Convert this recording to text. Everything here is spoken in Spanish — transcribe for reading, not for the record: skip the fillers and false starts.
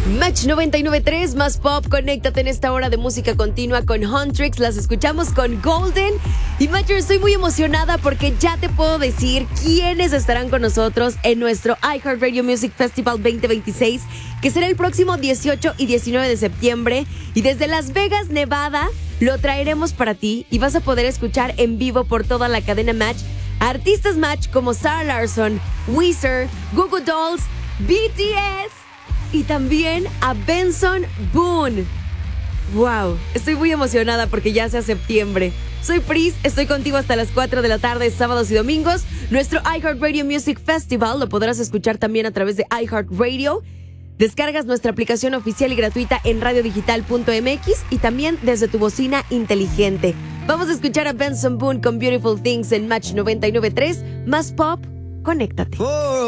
Match 99.3, más pop, conéctate en esta hora de música continua con Huntrix, las escuchamos con Golden. Y Matcher, estoy muy emocionada porque ya te puedo decir quiénes estarán con nosotros en nuestro iHeartRadio Music Festival 2026, que será el próximo 18 y 19 de septiembre. Y desde Las Vegas, Nevada, lo traeremos para ti y vas a poder escuchar en vivo por toda la cadena Match a artistas Match como Sarah Larsson, Weezer, Goo Goo Dolls, BTS y también a Benson Boone. ¡Wow! Estoy muy emocionada porque ya sea septiembre. Soy Pris, estoy contigo hasta las 4 de la tarde, sábados y domingos. Nuestro iHeartRadio Music Festival lo podrás escuchar también a través de iHeartRadio. Descargas nuestra aplicación oficial y gratuita en radiodigital.mx y también desde tu bocina inteligente. Vamos a escuchar a Benson Boone con Beautiful Things en Match 99.3. Más pop, conéctate.